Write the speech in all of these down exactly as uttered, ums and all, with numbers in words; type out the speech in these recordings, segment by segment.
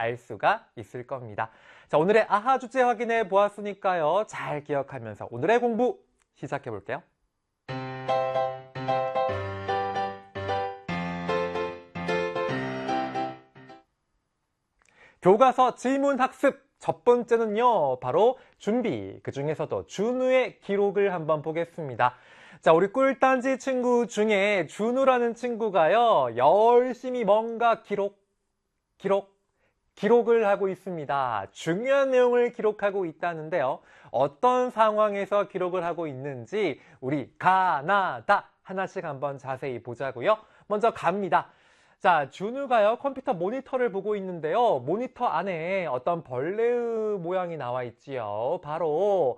알 수가 있을 겁니다. 자, 오늘의 아하 주제 확인해 보았으니까요. 잘 기억하면서 오늘의 공부 시작해 볼게요. 교과서 질문 학습 첫 번째는요, 바로 준비, 그 중에서도 준우의 기록을 한번 보겠습니다. 자, 우리 꿀단지 친구 중에 준우라는 친구가요, 열심히 뭔가 기록, 기록, 기록을 하고 있습니다. 중요한 내용을 기록하고 있다는데요. 어떤 상황에서 기록을 하고 있는지 우리 가나다 하나씩 한번 자세히 보자고요. 먼저 갑니다. 자, 준우가요, 컴퓨터 모니터를 보고 있는데요. 모니터 안에 어떤 벌레의 모양이 나와 있지요. 바로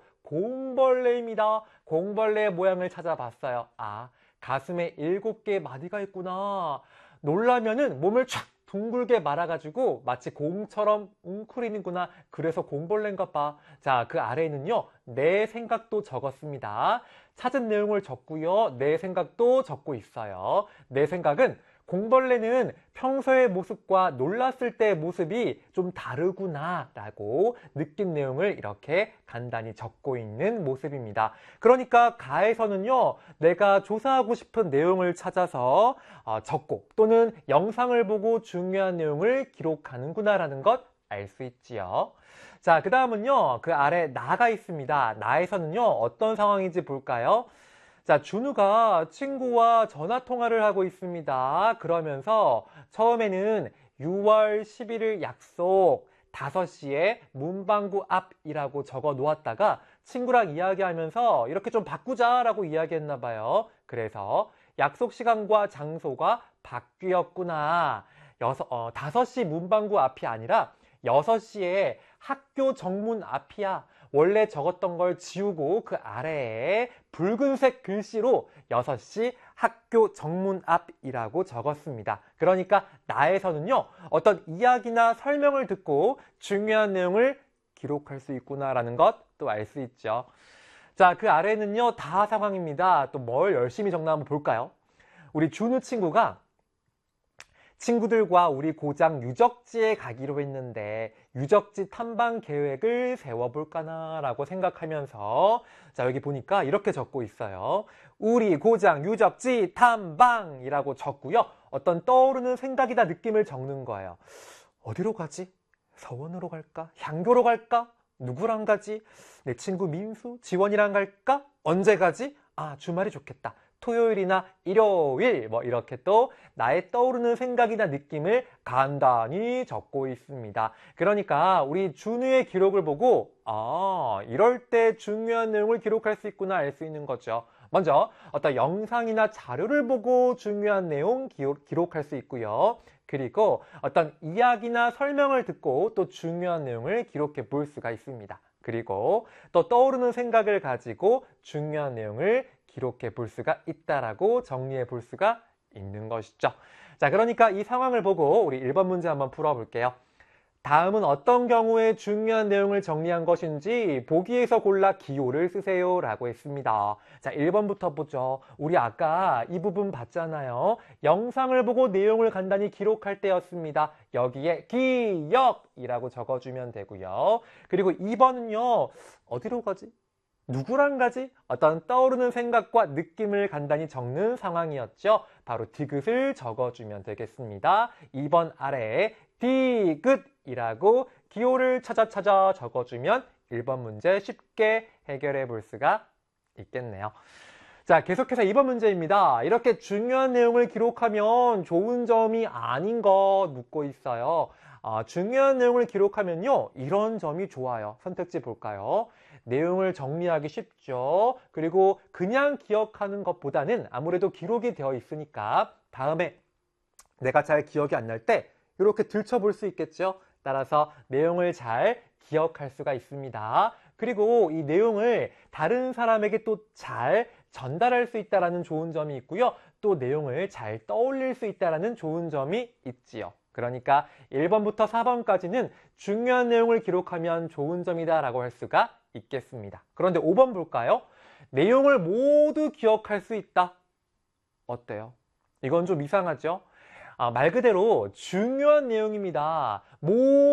공벌레입니다. 공벌레의 모양을 찾아봤어요. 아, 가슴에 일곱 개의 마디가 있구나. 놀라면은 몸을 촥 둥글게 말아가지고 마치 공처럼 웅크리는구나. 그래서 공벌레인가 봐. 자, 그 아래에는요, 내 생각도 적었습니다. 찾은 내용을 적고요, 내 생각도 적고 있어요. 내 생각은 공벌레는 평소의 모습과 놀랐을 때의 모습이 좀 다르구나 라고 느낀 내용을 이렇게 간단히 적고 있는 모습입니다. 그러니까 가에서는요, 내가 조사하고 싶은 내용을 찾아서 적고 또는 영상을 보고 중요한 내용을 기록하는구나 라는 것 알 수 있지요. 자, 그 다음은요, 그 아래 나가 있습니다. 나에서는요, 어떤 상황인지 볼까요? 자, 준우가 친구와 전화통화를 하고 있습니다. 그러면서 처음에는 유월 십일일 약속 다섯 시에 문방구 앞이라고 적어 놓았다가 친구랑 이야기하면서 이렇게 좀 바꾸자라고 이야기했나 봐요. 그래서 약속 시간과 장소가 바뀌었구나. 여섯, 어, 다섯 시 문방구 앞이 아니라 여섯 시에 학교 정문 앞이야. 원래 적었던 걸 지우고 그 아래에 붉은색 글씨로 여섯 시 학교 정문 앞이라고 적었습니다. 그러니까 나에서는요, 어떤 이야기나 설명을 듣고 중요한 내용을 기록할 수 있구나라는 것도 알 수 있죠. 자, 그 아래는요, 다 상황입니다. 또 뭘 열심히 적나 한번 볼까요? 우리 준우 친구가 친구들과 우리 고장 유적지에 가기로 했는데 유적지 탐방 계획을 세워볼까나 라고 생각하면서, 자, 여기 보니까 이렇게 적고 있어요. 우리 고장 유적지 탐방이라고 적고요. 어떤 떠오르는 생각이나 느낌을 적는 거예요. 어디로 가지? 서원으로 갈까? 향교로 갈까? 누구랑 가지? 내 친구 민수, 지원이랑 갈까? 언제 가지? 아, 주말이 좋겠다. 토요일이나 일요일, 뭐 이렇게 또 나의 떠오르는 생각이나 느낌을 간단히 적고 있습니다. 그러니까 우리 준우의 기록을 보고 아, 이럴 때 중요한 내용을 기록할 수 있구나 알 수 있는 거죠. 먼저 어떤 영상이나 자료를 보고 중요한 내용 기록할 수 있고요. 그리고 어떤 이야기나 설명을 듣고 또 중요한 내용을 기록해 볼 수가 있습니다. 그리고 또 떠오르는 생각을 가지고 중요한 내용을 기록해 볼 수가 있다라고 정리해 볼 수가 있는 것이죠. 자, 그러니까 이 상황을 보고 우리 일 번 문제 한번 풀어볼게요. 다음은 어떤 경우에 중요한 내용을 정리한 것인지 보기에서 골라 기호를 쓰세요 라고 했습니다. 자, 일 번부터 보죠. 우리 아까 이 부분 봤잖아요. 영상을 보고 내용을 간단히 기록할 때였습니다. 여기에 기억이라고 적어주면 되고요. 그리고 이 번은요, 어디로 가지? 누구랑 가지? 어떤 떠오르는 생각과 느낌을 간단히 적는 상황이었죠. 바로 디귿을 적어주면 되겠습니다. 이 번 아래에 디귿이라고 기호를 찾아 찾아 적어주면 일 번 문제 쉽게 해결해 볼 수가 있겠네요. 자, 계속해서 이 번 문제입니다. 이렇게 중요한 내용을 기록하면 좋은 점이 아닌 것 묻고 있어요. 아, 중요한 내용을 기록하면요, 이런 점이 좋아요. 선택지 볼까요? 내용을 정리하기 쉽죠. 그리고 그냥 기억하는 것보다는 아무래도 기록이 되어 있으니까 다음에 내가 잘 기억이 안 날 때 이렇게 들춰볼 수 있겠죠. 따라서 내용을 잘 기억할 수가 있습니다. 그리고 이 내용을 다른 사람에게 또 잘 전달할 수 있다는 좋은 점이 있고요. 또 내용을 잘 떠올릴 수 있다는 좋은 점이 있지요. 그러니까 일 번부터 사 번까지는 중요한 내용을 기록하면 좋은 점이다 라고 할 수가 있겠습니다. 그런데 오 번 볼까요? 내용을 모두 기억할 수 있다. 어때요? 이건 좀 이상하죠? 아, 말 그대로 중요한 내용입니다. 모